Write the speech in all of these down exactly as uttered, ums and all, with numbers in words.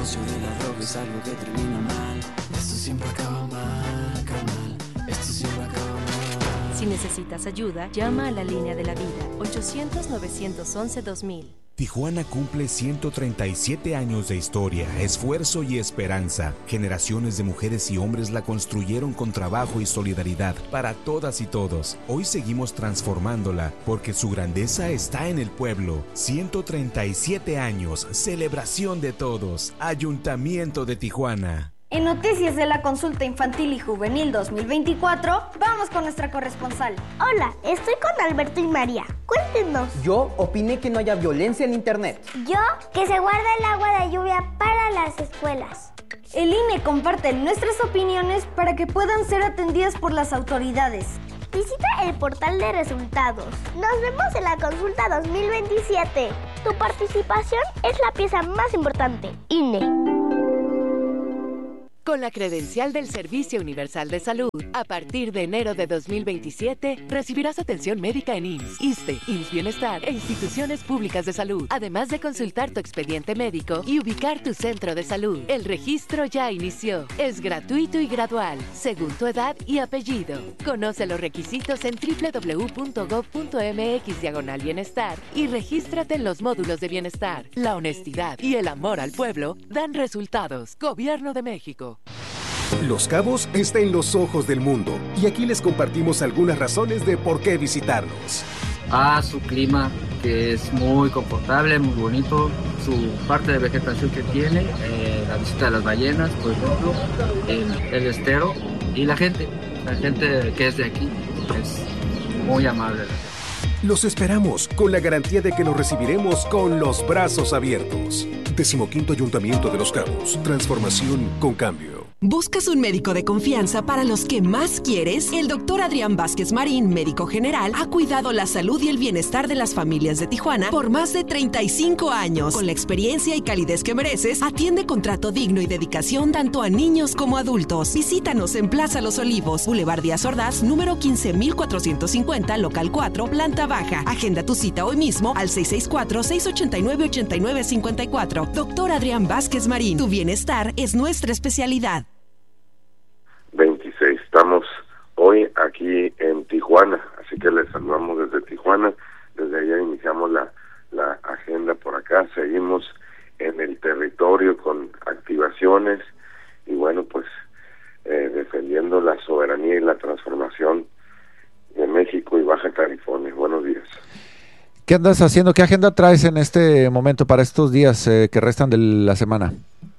negocio de la droga es algo que termina mal. Esto siempre acaba mal, acaba mal. Esto siempre acaba mal. Si necesitas ayuda, llama a la línea de la vida, ochocientos, novecientos once, dos mil. Tijuana cumple ciento treinta y siete años de historia, esfuerzo y esperanza. Generaciones de mujeres y hombres la construyeron con trabajo y solidaridad para todas y todos. Hoy seguimos transformándola porque su grandeza está en el pueblo. ciento treinta y siete años, celebración de todos. Ayuntamiento de Tijuana. En Noticias de la Consulta Infantil y Juvenil dos mil veinticuatro, vamos con nuestra corresponsal. Hola, estoy con Alberto y María. Cuéntenos. Yo opiné que no haya violencia en internet. Yo, que se guarda el agua de lluvia para las escuelas. El I N E comparte nuestras opiniones para que puedan ser atendidas por las autoridades. Visita el portal de resultados. Nos vemos en la Consulta dos mil veintisiete. Tu participación es la pieza más importante. I N E. Con la credencial del Servicio Universal de Salud, a partir de enero de dos mil veintisiete, recibirás atención médica en I M S S, ISSSTE, I M S S Bienestar e instituciones públicas de salud, además de consultar tu expediente médico y ubicar tu centro de salud. El registro ya inició. Es gratuito y gradual, según tu edad y apellido. Conoce los requisitos en doble u doble u doble u punto gob punto eme equis diagonal bienestar y regístrate en los módulos de bienestar. La honestidad y el amor al pueblo dan resultados. Gobierno de México. Los Cabos está en los ojos del mundo y aquí les compartimos algunas razones de por qué visitarnos. Ah, su clima, que es muy confortable, muy bonito, su parte de vegetación que tiene, eh, la visita de las ballenas, por ejemplo, el, el estero y la gente, la gente que es de aquí es muy amable. Los esperamos con la garantía de que los recibiremos con los brazos abiertos. Decimoquinto Ayuntamiento de Los Cabos. Transformación con cambio. ¿Buscas un médico de confianza para los que más quieres? El doctor Adrián Vázquez Marín, médico general, ha cuidado la salud y el bienestar de las familias de Tijuana por más de treinta y cinco años. Con la experiencia y calidez que mereces, atiende con trato digno y dedicación tanto a niños como adultos. Visítanos en Plaza Los Olivos, Boulevard Díaz Ordaz, número quince mil cuatrocientos cincuenta, local cuatro, planta baja. Agenda tu cita hoy mismo al seis seis cuatro, seis ocho nueve, ocho nueve cinco cuatro. Doctor Adrián Vázquez Marín, tu bienestar es nuestra especialidad. veintiséis. Estamos hoy aquí en Tijuana, así que les saludamos desde Tijuana. Desde allá iniciamos la, la agenda por acá, seguimos en el territorio con activaciones y bueno, pues eh, defendiendo la soberanía y la transformación de México y Baja California. Buenos días. ¿Qué andas haciendo? ¿Qué agenda traes en este momento para estos días eh, que restan de la semana?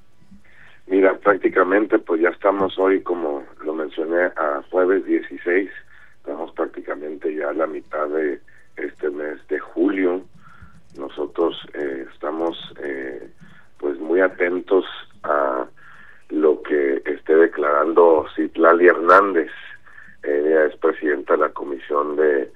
Mira, prácticamente pues ya estamos hoy, como lo mencioné, a jueves dieciséis, estamos prácticamente ya a la mitad de este mes de julio. Nosotros eh, estamos eh, pues muy atentos a lo que esté declarando Citlali Hernández. Ella es presidenta de la Comisión de,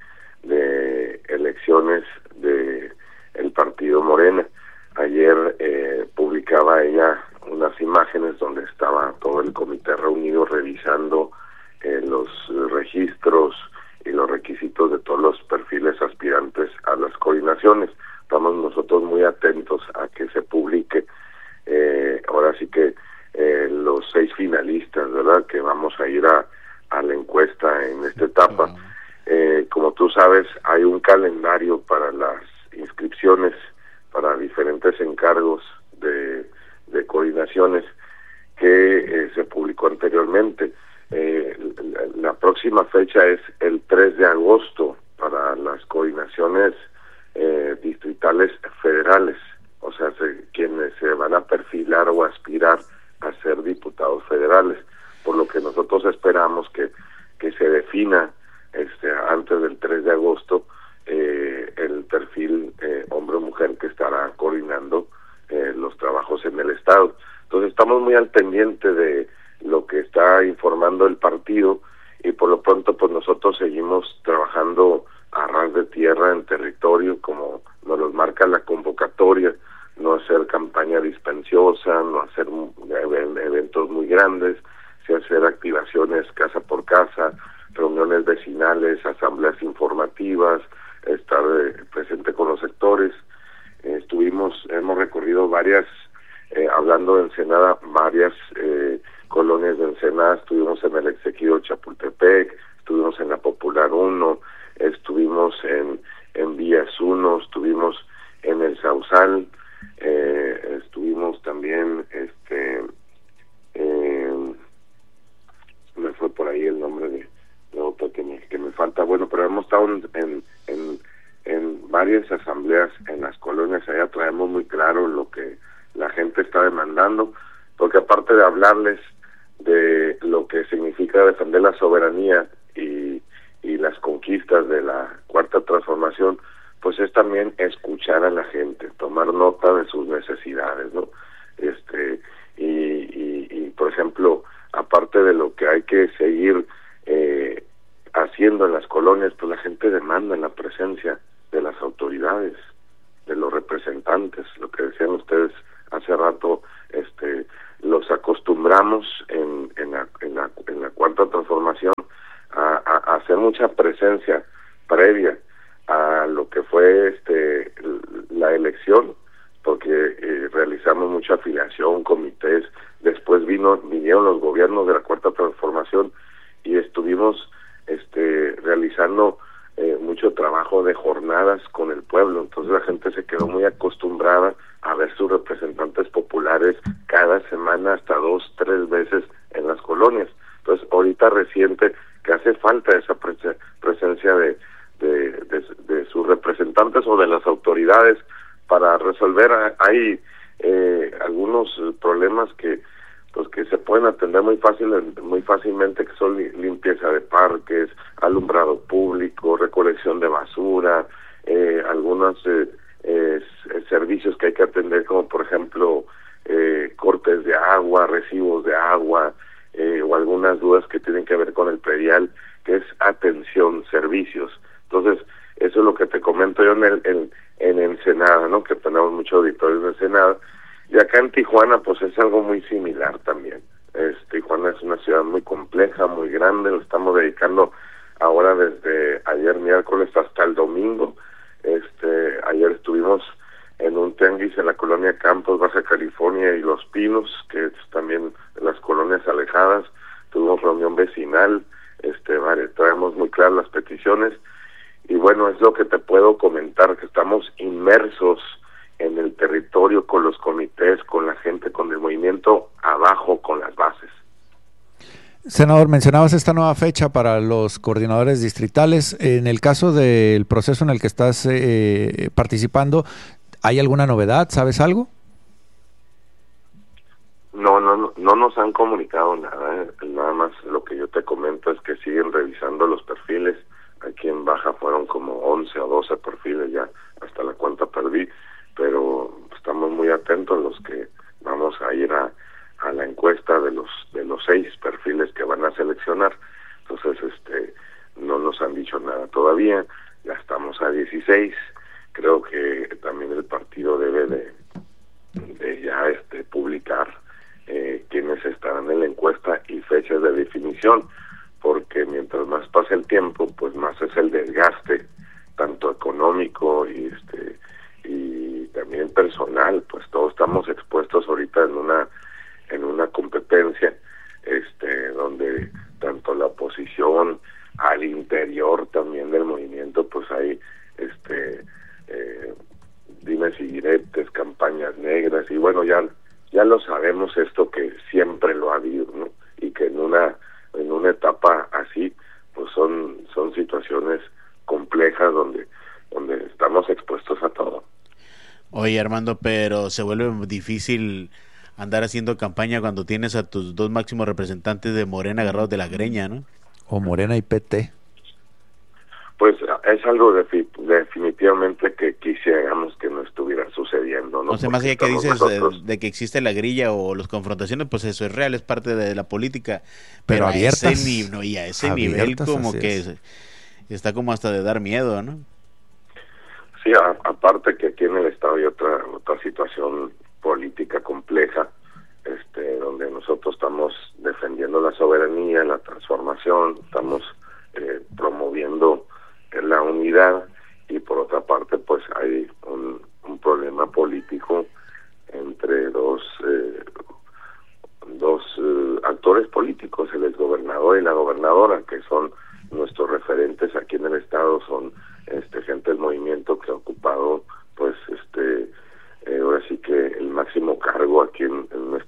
de Elecciones de el Partido Morena. Ayer eh, publicaba ella unas imágenes donde estaba todo el comité reunido revisando eh, los registros y los requisitos de todos los perfiles aspirantes a las coordinaciones. Estamos nosotros muy atentos a que se publique eh, ahora sí que eh, los seis finalistas, ¿verdad?, que vamos a ir a, a la encuesta en esta etapa. Eh, como tú sabes, hay un calendario para las inscripciones para diferentes encargos de, de coordinaciones que eh, se publicó anteriormente. Eh, la, la próxima fecha es el tres de agosto para las coordinaciones eh, distritales federales, o sea, se, quienes se van a perfilar o aspirar a ser diputados federales, por lo que nosotros esperamos que, que se defina este antes del tres de agosto eh, el perfil eh, hombre o mujer que estará coordinando eh, los trabajos en el estado. Entonces estamos muy al pendiente de lo que está informando el partido y por lo pronto pues nosotros seguimos trabajando a ras de tierra en territorio como nos lo marca la convocatoria, no hacer campaña dispensiosa, no hacer eventos muy grandes, sí hacer activaciones casa por casa, reuniones vecinales, asambleas informativas, estar eh, presente con los sectores. Eh, estuvimos, hemos recorrido varias, eh, hablando visitando Ensenada, varias eh, colonias de Ensenada. Estuvimos en el Exequido Chapultepec, estuvimos en la Popular uno, estuvimos en, en Vías uno, estuvimos en el Sausal, eh, estuvimos también, este, eh, me fue por ahí el nombre de, de otro que me, que me falta, bueno, pero hemos estado en, en, en, en varias asambleas en las colonias. Allá traemos muy claro lo que la gente está demandando, porque aparte de hablarles de lo que significa defender la soberanía y, y las conquistas de la Cuarta Transformación, pues es también escuchar a la gente, tomar nota de sus necesidades, ¿no? Este y, y, y por ejemplo, aparte de lo que hay que seguir eh, haciendo en las colonias, pues la gente demanda la presencia de las autoridades, de los representantes, lo que decían ustedes hace rato, este los acostumbramos en, en, la, en, la, en la Cuarta Transformación a, a, a hacer mucha presencia previa a lo que fue este la elección, porque eh, realizamos mucha afiliación, comités. Después vino vinieron los gobiernos de la Cuarta Transformación y estuvimos este realizando eh, mucho trabajo de jornadas con el pueblo. Entonces la gente se quedó muy acostumbrada a ver sus representantes populares cada semana, hasta dos, tres veces en las colonias. Entonces ahorita reciente que hace falta esa pres- presencia de De, de, de sus representantes o de las autoridades para resolver. Hay eh, algunos problemas que pues que se pueden atender muy fácil muy fácilmente, que son limpieza de parques, alumbrado público, recolección de basura, eh, algunos eh, eh, servicios que hay que atender, como por ejemplo eh, cortes de agua, recibos de agua, eh, o algunas dudas que tienen que ver con el predial, que es atención, servicios. Entonces, eso es lo que te comento yo en, el, en, en Ensenada, ¿no? Que tenemos mucho auditorio en Ensenada. Y acá en Tijuana, pues es algo muy similar también. Es, Tijuana es una ciudad muy compleja, muy grande. Lo estamos dedicando ahora desde ayer miércoles hasta el domingo. Este, ayer estuvimos en un tianguis en la colonia Campos, Baja California y Los Pinos, que es también las colonias alejadas. Tuvimos reunión vecinal. Este, vale, traemos muy claras las peticiones. Y bueno, es lo que te puedo comentar, que estamos inmersos en el territorio con los comités, con la gente, con el movimiento abajo, con las bases. Senador, mencionabas esta nueva fecha para los coordinadores distritales. En el caso del proceso en el que estás eh, participando, ¿hay alguna novedad? ¿Sabes algo? No, no, no, no nos han comunicado nada. ¿eh? Nada más lo que yo te comento es que siguen revisando los perfiles. Aquí en Baja fueron como once o doce perfiles, ya hasta la cuenta perdí, pero estamos muy atentos los que vamos a ir a, a la encuesta de los de los seis perfiles que van a seleccionar. Entonces, este, no nos han dicho nada todavía. Ya estamos a dieciséis. Creo que también el partido debe de, de ya este publicar eh, quiénes estarán en la encuesta y fechas de definición, porque mientras más pase el tiempo, pues más es el desgaste, tanto económico y este y también personal. Pues todos estamos expuestos ahorita en una en una competencia, este, donde tanto la oposición, al interior también del movimiento, pues hay este eh, dimes y diretes, campañas negras, y bueno, ya ya lo sabemos esto, que siempre lo ha habido, ¿no? Y que en una en una etapa así, pues son son situaciones complejas donde donde estamos expuestos a todo. Oye, Armando, pero se vuelve difícil andar haciendo campaña cuando tienes a tus dos máximos representantes de Morena agarrados de la greña, ¿no? O Morena y P T. Pues es algo defi- definitivamente que quisiéramos que no estuviera sucediendo, ¿no? No sé, más allá que dices nosotros... de, de que existe la grilla o las confrontaciones, pues eso es real, es parte de la política, pero, pero a abiertas, ese, ni- no, y a ese nivel como que es. Está como hasta de dar miedo, ¿no? Sí, a, aparte que aquí en el estado hay otra otra situación política compleja, este, donde nosotros estamos defendiendo la soberanía, la transformación, estamos eh, promoviendo la unidad, y por otra parte pues hay un, un problema político entre dos eh,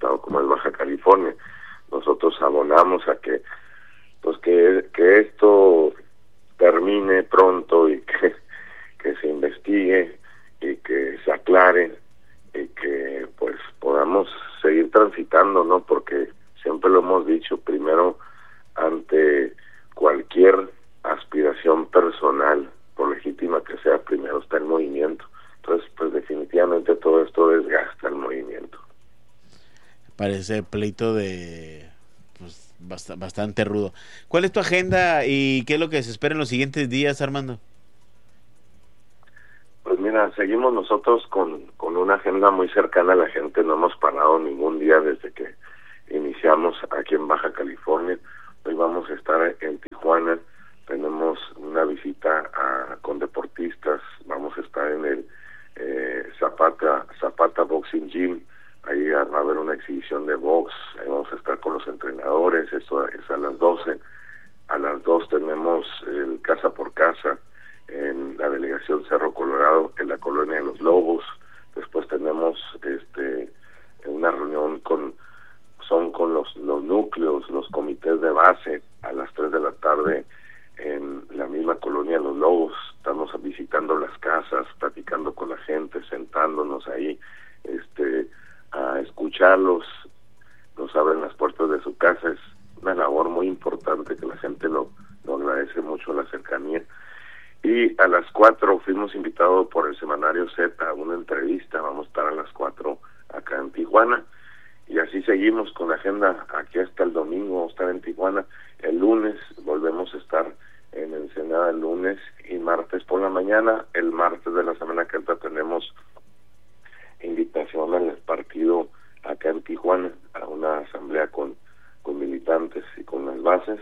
estado como es Baja California. Nosotros abonamos a que pues que, que esto termine pronto y que, que se investigue y que se aclare y que pues podamos seguir transitando, ¿no? Porque siempre lo hemos dicho, primero ante cualquier aspiración personal, por legítima que sea, primero está el movimiento. Entonces, pues definitivamente todo esto desgasta el movimiento. Parece pleito de pues bast- bastante rudo. ¿Cuál es tu agenda y qué es lo que se espera en los siguientes días, Armando? Pues mira, seguimos nosotros con, con una agenda muy cercana a la gente, no hemos parado ningún día desde que iniciamos aquí en Baja California. Hoy vamos a estar en Tijuana, tenemos una visita a, con deportistas, vamos a estar en el eh, Zapata Zapata Boxing Gym, ahí va a haber una exhibición de box, ahí vamos a estar con los entrenadores, eso es a las doce. A las dos tenemos el Casa por Casa en la delegación Cerro Colorado, en la colonia de los Lobos. Después tenemos este una reunión con son con los, los núcleos, los comités de base a las tres de la tarde en la misma colonia de los Lobos. Estamos visitando las casas, platicando con la gente, sentándonos ahí, este a escucharlos, nos abren las puertas de su casa. Es una labor muy importante que la gente lo, lo agradece mucho, la cercanía. Y a las cuatro fuimos invitados por el semanario Z a una entrevista, vamos a estar a las cuatro acá en Tijuana, y así seguimos con la agenda aquí hasta el domingo, vamos a estar en Tijuana. El lunes volvemos a estar en Ensenada el lunes y martes por la mañana. El martes de la semana que entra tenemos invitación al partido acá en Tijuana, a una asamblea con, con militantes y con las bases,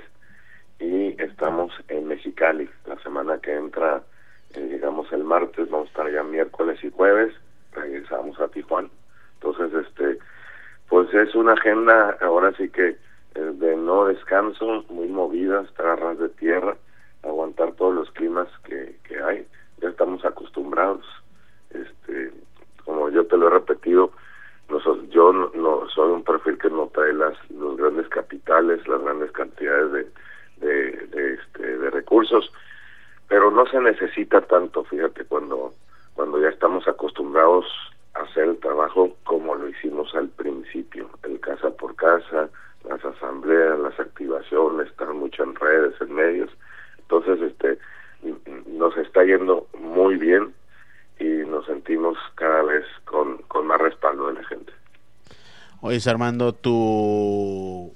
y estamos en Mexicali la semana que entra, eh, llegamos el martes, vamos a estar ya miércoles y jueves, regresamos a Tijuana. Entonces, este pues es una agenda ahora sí que eh, de no descanso, muy movida, estar a ras de tierra, aguantar todos los climas que, que hay. Ya estamos acostumbrados, este como yo te lo he repetido, nosotros, yo no, no soy un perfil que no trae las los grandes capitales, las grandes cantidades de de, de este de recursos, pero no se necesita tanto, fíjate, cuando cuando ya estamos acostumbrados a hacer el trabajo como lo hicimos al principio, el casa por casa, las asambleas, las activaciones, estar mucho en redes, en medios. Entonces, este nos está yendo muy bien y nos sentimos cada vez con, con más respaldo de la gente. Oye, Armando, tu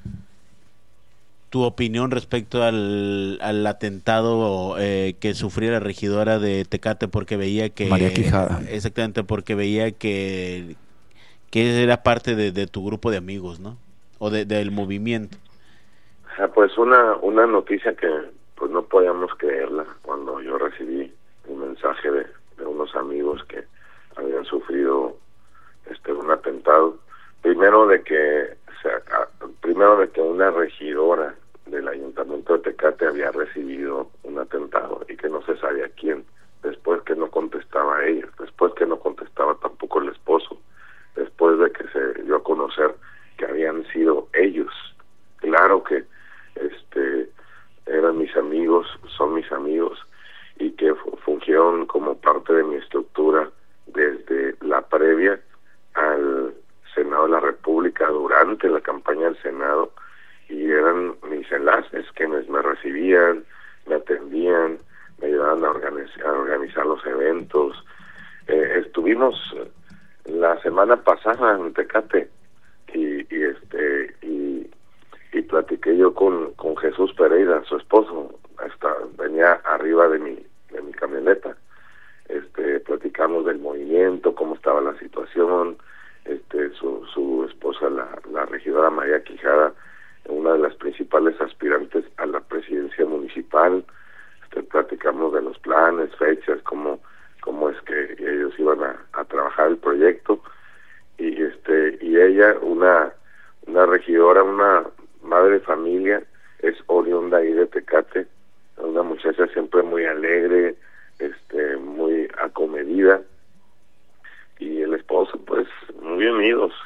tu opinión respecto al, al atentado eh, que sufrió la regidora de Tecate, porque veía que María Quijada, exactamente, porque veía que que era parte de, de tu grupo de amigos, ¿no? O de, del movimiento. Ah, pues una una noticia que pues no podíamos creerla cuando yo recibí un mensaje de, de unos amigos que habían sufrido este un atentado. Primero de que se, primero de que una regidora del Ayuntamiento de Tecate había recibido un atentado y que no se sabía quién. Después que no contestaba ella, después que no contestaba tampoco el esposo, después de que se dio a conocer que habían sido ellos. Claro que este eran mis amigos, son mis amigos, y que fungieron como parte de mi estructura desde la previa al Senado de la República, durante la campaña del Senado, y eran mis enlaces quienes me recibían, me atendían, me ayudaban a organizar, a organizar los eventos. Eh, estuvimos la semana pasada en Tecate y, y este y, y platiqué yo con, con Jesús Pereira, su esposo, hasta venía arriba de mi de mi camioneta. Este platicamos del movimiento, cómo estaba la situación. Este su su esposa, la, la regidora María Quijada, una de las principales aspirantes a la presidencia municipal. Este, platicamos de los planes, fechas, cómo cómo es que ellos iban a, a trabajar el proyecto, y este y ella, una una regidora, una madre de familia, es oriunda ahí de Tecate, una muchacha siempre muy alegre, este muy acomedida, y el esposo pues muy unidos, siempre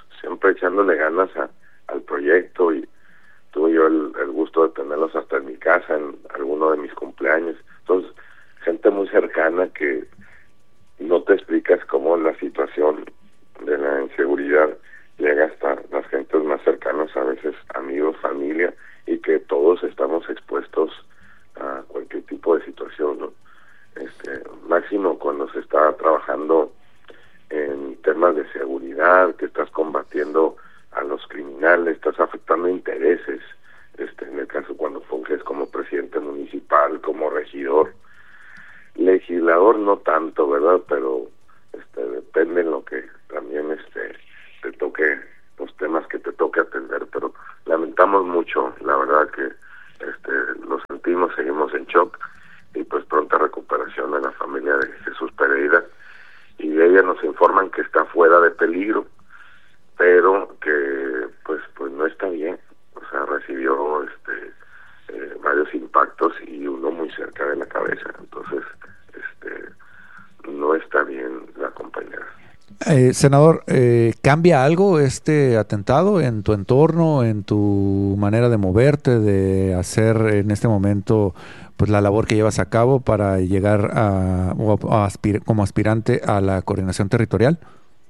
siempre echándole ganas a, al proyecto, y tuve yo el, el gusto de tenerlos hasta en mi casa, en alguno de mis cumpleaños. Entonces, gente muy cercana que no te explicas cómo la situación de la inseguridad llega hasta las gentes más cercanas, a veces amigos, familia, y que todos estamos expuestos a cualquier tipo de situación, ¿no? Este, máximo cuando se está trabajando en temas de seguridad, que estás combatiendo a los criminales, estás afectando intereses, este, en el caso cuando funges como presidente municipal, como regidor, legislador no tanto, ¿verdad? Pero este, depende en lo que también este te toque, los temas que te toque atender, pero lamentamos mucho, la verdad que este lo sentimos, seguimos en shock, y pues pronta recuperación de la familia de Jesús Pereira, y de ella nos informan que está fuera de peligro, pero que pues pues no está bien, o sea, recibió este eh, varios impactos y uno muy cerca de la cabeza, entonces este no está bien la compañera. Eh, senador, eh, ¿cambia algo este atentado en tu entorno, en tu manera de moverte, de hacer en este momento pues la labor que llevas a cabo para llegar a, o a aspir, como aspirante a la coordinación territorial?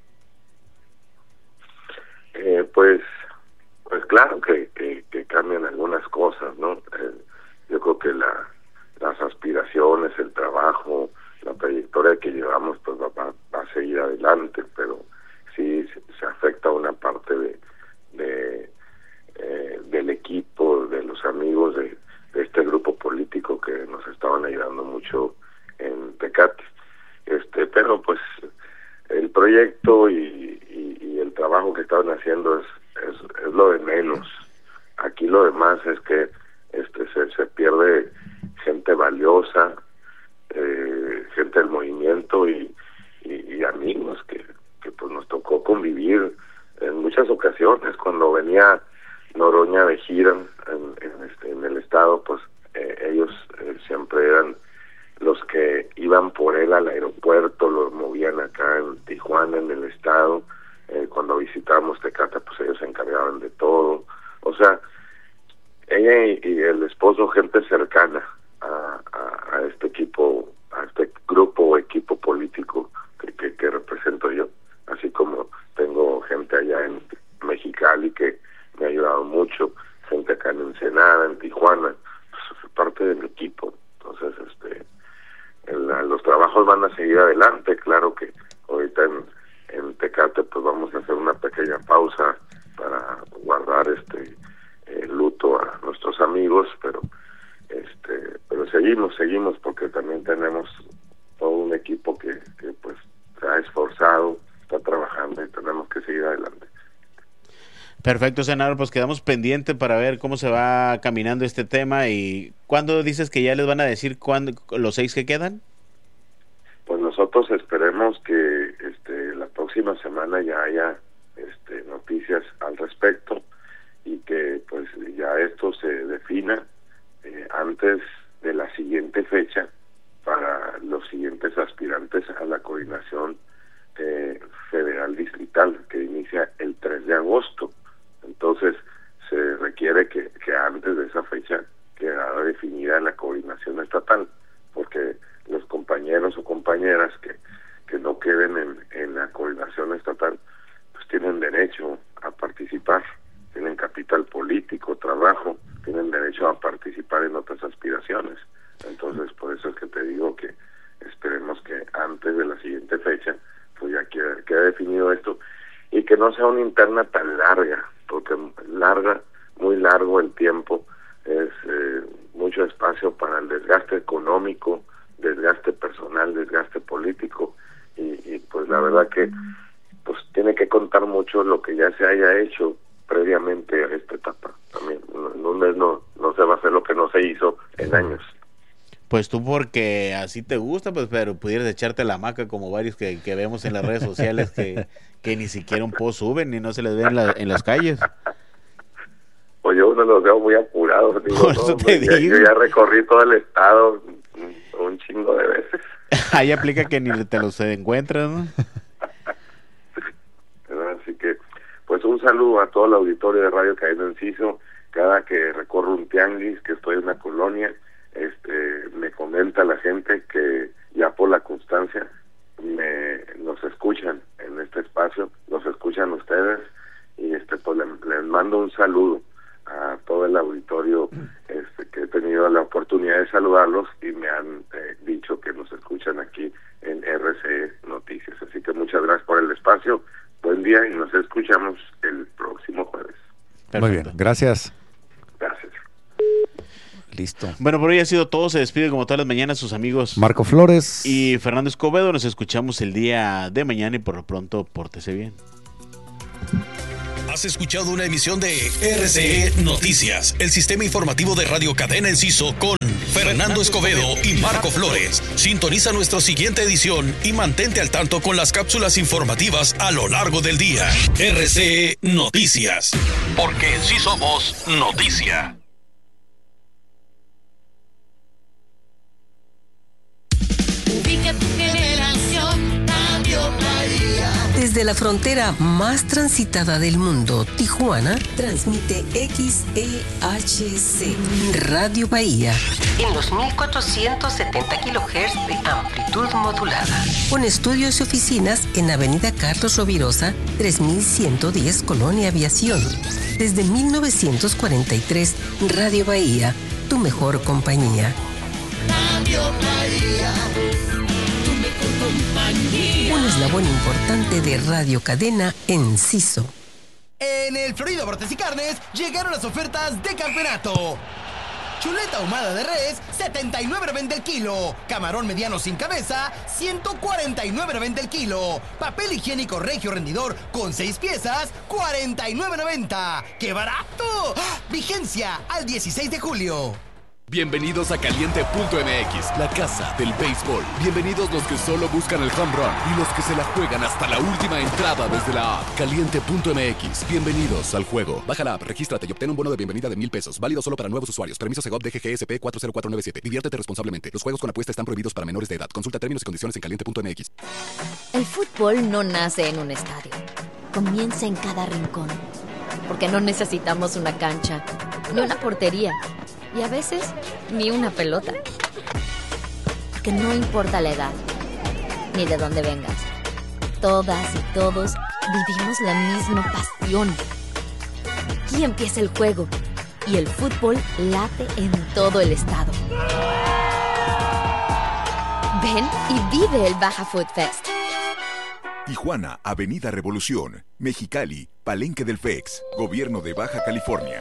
Eh, pues, pues claro que, que, que cambian algunas cosas, ¿no? Eh, yo creo que la, las aspiraciones, el trabajo, la trayectoria que llevamos pues va, va, va a seguir adelante, pero sí se, se afecta una parte de, de eh, del equipo, de los amigos de, de este grupo político que nos estaban ayudando mucho en Tecate, este, pero pues el proyecto y, y, y el trabajo que estaban haciendo es, es, es lo de menos. Aquí lo demás es que este se, se pierde gente valiosa, Eh, gente del movimiento y, y, y amigos que, que pues nos tocó convivir en muchas ocasiones. Cuando venía Noroña de gira en, en, este, en el estado, pues eh, ellos eh, siempre eran los que iban por él al aeropuerto, lo movían acá en Tijuana, en el estado. Eh, cuando visitábamos Tecate, pues ellos se encargaban de todo. O sea, ella y, y el esposo, gente cercana A, a, a este equipo, a este grupo o equipo político que, que, que represento yo, así como tengo gente allá en Mexicali que me ha ayudado mucho, gente acá en Ensenada, en Tijuana, pues es parte de mi equipo. Entonces este el, los trabajos van a seguir adelante. Claro que ahorita en, en Tecate pues vamos a hacer una pequeña pausa para guardar este eh, luto a nuestros amigos, pero este pero seguimos seguimos porque también tenemos todo un equipo que, que pues se ha esforzado, está trabajando y tenemos que seguir adelante. Perfecto, senador, pues quedamos pendientes para ver cómo se va caminando este tema. ¿Y cuándo dices que ya les van a decir cuándo los seis que quedan? Pues nosotros esperemos que este la próxima semana ya haya este noticias al respecto y que pues ya esto se defina Eh, antes de la siguiente fecha para los siguientes aspirantes a la coordinación eh, federal distrital, que inicia el tres de agosto. Entonces se requiere que, que antes de esa fecha quedara definida la coordinación estatal, porque los compañeros o compañeras que, que no queden en, en la coordinación estatal pues tienen derecho a participar, tienen capital político, trabajo, tienen derecho a participar en otras aspiraciones. Entonces, por eso es que te digo que esperemos que antes de la siguiente fecha pues ya quede, quede definido esto, y que no sea una interna tan larga, porque larga, muy largo el tiempo, es eh, mucho espacio para el desgaste económico, desgaste personal, desgaste político, y, y pues la verdad que pues tiene que contar mucho lo que ya se haya hecho previamente a esta etapa. También en un mes no, no se va a hacer lo que no se hizo en años. Pues tú porque así te gusta, pues, pero pudieras echarte la hamaca como varios que, que vemos en las redes sociales que, que ni siquiera un post suben ni no se les ve en, la, en las calles. Pues yo uno los veo muy apurados. Digo, Por no, eso te ya, digo. yo ya recorrí todo el estado un, un chingo de veces. Ahí aplica que ni te los encuentras, ¿no? Así que, pues un saludo a todo el auditorio de Radio Cadena Enciso. Cada que recorro un tianguis, que estoy en una colonia, este, me comenta la gente que ya por la constancia me nos escuchan en este espacio, nos escuchan ustedes, y este pues les, les mando un saludo a todo el auditorio, este, que he tenido la oportunidad de saludarlos y me han eh, dicho que nos escuchan aquí en R C E Noticias. Así que muchas gracias por el espacio, buen día y nos escuchamos el próximo jueves. Perfecto. Muy bien, gracias. Gracias. Listo. Bueno, por hoy ha sido todo. Se despide como todas las mañanas sus amigos Marco Flores y Fernando Escobedo. Nos escuchamos el día de mañana y por lo pronto, pórtese bien. Has escuchado una emisión de R C E Noticias, el sistema informativo de Radio Cadena Enciso con Fernando Escobedo y Marco Flores. Sintoniza nuestra siguiente edición y mantente al tanto con las cápsulas informativas a lo largo del día. R C E Noticias, porque en sí somos noticia. Ubica tu generación, Radio Bahía. Desde la frontera más transitada del mundo, Tijuana, transmite X E H C, Radio Bahía, en los mil cuatrocientos setenta kilohertz de amplitud modulada, con estudios y oficinas en Avenida Carlos Rovirosa, tres mil ciento diez, Colonia Aviación. Desde mil novecientos cuarenta y tres, Radio Bahía, tu mejor compañía. Radio Bahía, tu mejor compañía. Un eslabón importante de Radio Cadena Enciso. En el Florido Abarrotes y Carnes llegaron las ofertas de campeonato. Chuleta ahumada de res, setenta y nueve noventa el kilo. Camarón mediano sin cabeza, ciento cuarenta y nueve noventa el kilo. Papel higiénico Regio Rendidor con seis piezas, cuarenta y nueve noventa. ¡Qué barato! ¡Ah! Vigencia al dieciséis de julio. Bienvenidos a Caliente punto M X, la casa del béisbol. Bienvenidos los que solo buscan el home run y los que se la juegan hasta la última entrada desde la app. Caliente punto M X, bienvenidos al juego. Baja la app, regístrate y obtén un bono de bienvenida de mil pesos. Válido solo para nuevos usuarios. Permiso Segov D G G S P cuatro cero cuatro nueve siete. Diviértete responsablemente. Los juegos con apuesta están prohibidos para menores de edad. Consulta términos y condiciones en caliente punto M X. El fútbol no nace en un estadio. Comienza en cada rincón. Porque no necesitamos una cancha, ni una portería. Y a veces, ni una pelota. Porque no importa la edad, ni de dónde vengas. Todas y todos vivimos la misma pasión. Aquí empieza el juego. Y el fútbol late en todo el estado. Ven y vive el Baja Food Fest. Tijuana, Avenida Revolución. Mexicali, Palenque del F E X. Gobierno de Baja California.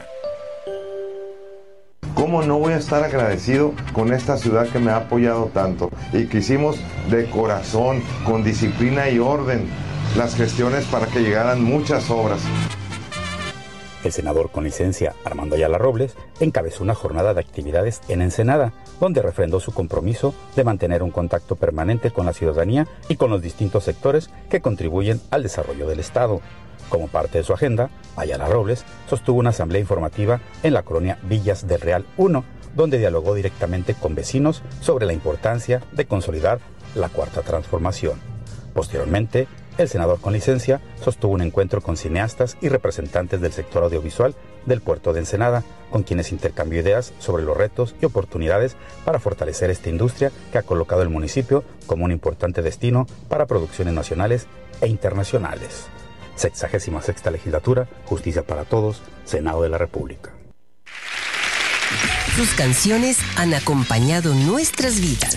¿Cómo no voy a estar agradecido con esta ciudad que me ha apoyado tanto y que hicimos de corazón, con disciplina y orden, las gestiones para que llegaran muchas obras? El senador con licencia Armando Ayala Robles encabezó una jornada de actividades en Ensenada, donde refrendó su compromiso de mantener un contacto permanente con la ciudadanía y con los distintos sectores que contribuyen al desarrollo del Estado. Como parte de su agenda, Ayala Robles sostuvo una asamblea informativa en la colonia Villas del Real uno, donde dialogó directamente con vecinos sobre la importancia de consolidar la Cuarta Transformación. Posteriormente, el senador con licencia sostuvo un encuentro con cineastas y representantes del sector audiovisual del puerto de Ensenada, con quienes intercambió ideas sobre los retos y oportunidades para fortalecer esta industria que ha colocado el municipio como un importante destino para producciones nacionales e internacionales. Sexagésima sexta legislatura, Justicia para Todos, Senado de la República. Sus canciones han acompañado nuestras vidas.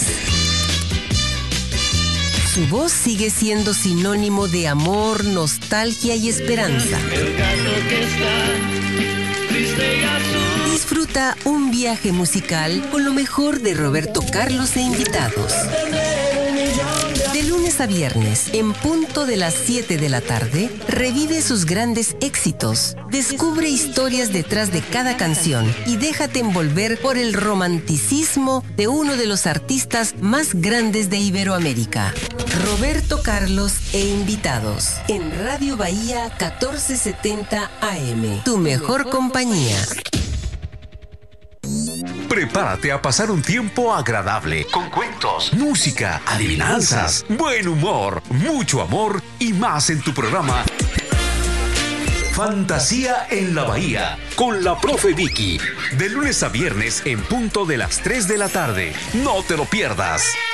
Su voz sigue siendo sinónimo de amor, nostalgia y esperanza. El gato que está triste y azul. Disfruta un viaje musical con lo mejor de Roberto Carlos e invitados. De lunes a viernes, en punto de las siete de la tarde, revive sus grandes éxitos. Descubre historias detrás de cada canción y déjate envolver por el romanticismo de uno de los artistas más grandes de Iberoamérica. Roberto Carlos e invitados. En Radio Bahía catorce setenta A M. Tu mejor compañía. Prepárate a pasar un tiempo agradable con cuentos, música, adivinanzas, buen humor, mucho amor y más en tu programa Fantasía en la Bahía, con la profe Vicky. De lunes a viernes en punto de las tres de la tarde. No te lo pierdas.